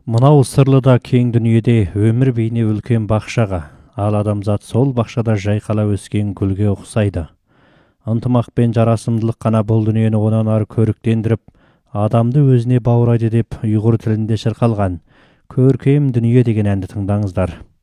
Мынау сырлыда кең дүниеде өмір бейне үлкен бақшаға, ал адамзат сол бақшада жайқала өскен гүлге ұқсайды. Ынтымақ пен жарасымдылық қана бұл дүниені онан ары көріктендіріп, адамды өзіне баурайды деп ұйғыр тілінде шырқалған «Көркем дүние» деген әнді тыңдаңыздар.